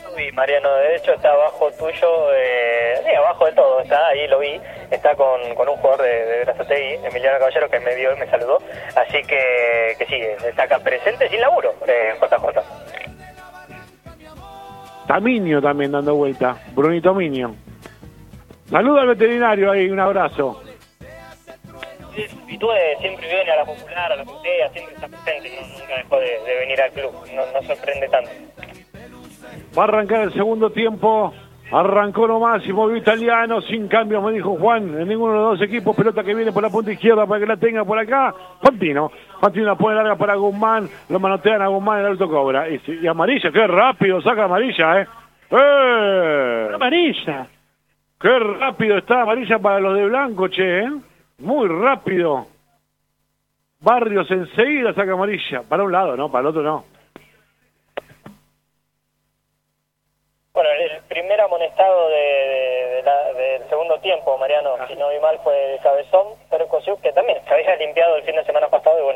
Y Mariano, de hecho, está abajo tuyo, sí, abajo de todo, está ahí, lo vi, está con un jugador de Berazategui, Emiliano Caballero, que me vio y me saludó, así que sí, está acá presente sin laburo, JJ. Taminio también dando vuelta, Brunito Minio. Saluda al veterinario ahí, un abrazo. Y tú siempre viene a la Popular, a la Putea, siempre está presente, y nunca dejó de venir al club, no sorprende tanto. Va a arrancar el segundo tiempo. Arrancó nomás y movió Italiano, sin cambios, me dijo Juan, en ninguno de los dos equipos. Pelota que viene por la punta izquierda para que la tenga por acá. Fantino la pone larga para Guzmán, lo manotean a Guzmán, el alto cobra. Y amarilla, qué rápido saca amarilla, Amarilla. Qué rápido está amarilla para los de blanco, che, muy rápido. Barrios enseguida saca amarilla, para un lado, no, para el otro no. Bueno, el primer amonestado del segundo tiempo, Mariano, si no vi mal, fue el Cabezón, pero Kosiuk, que también se había limpiado el fin de semana pasado y bueno,